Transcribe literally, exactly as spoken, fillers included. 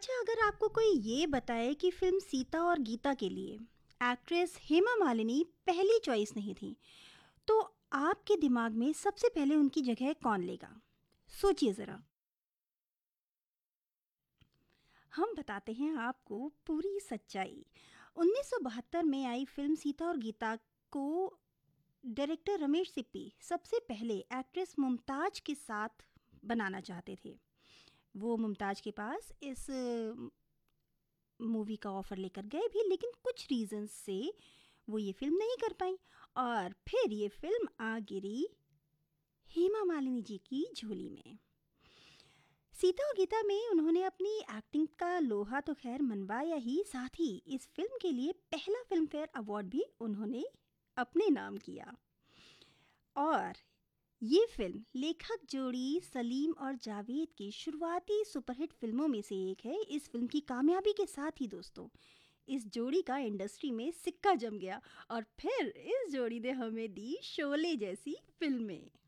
अच्छा, अगर आपको कोई ये बताए कि फ़िल्म सीता और गीता के लिए एक्ट्रेस हेमा मालिनी पहली चॉइस नहीं थी, तो आपके दिमाग में सबसे पहले उनकी जगह कौन लेगा? सोचिए ज़रा। हम बताते हैं आपको पूरी सच्चाई। उन्नीस सौ बहत्तर में आई फ़िल्म सीता और गीता को डायरेक्टर रमेश सिप्पी सबसे पहले एक्ट्रेस मुमताज़ के साथ बनाना चाहते थे। वो मुमताज़ के पास इस मूवी का ऑफ़र लेकर गए भी, लेकिन कुछ रीज़न्स से वो ये फ़िल्म नहीं कर पाईं और फिर ये फ़िल्म आ गिरी हेमा मालिनी जी की झोली में। सीता और गीता में उन्होंने अपनी एक्टिंग का लोहा तो खैर मनवाया ही, साथ ही इस फ़िल्म के लिए पहला फ़िल्म फेयर अवार्ड भी उन्होंने अपने नाम किया। और ये फ़िल्म लेखक जोड़ी सलीम और जावेद की शुरुआती सुपरहिट फ़िल्मों में से एक है। इस फ़िल्म की कामयाबी के साथ ही दोस्तों, इस जोड़ी का इंडस्ट्री में सिक्का जम गया और फिर इस जोड़ी ने हमें दी शोले जैसी फ़िल्में।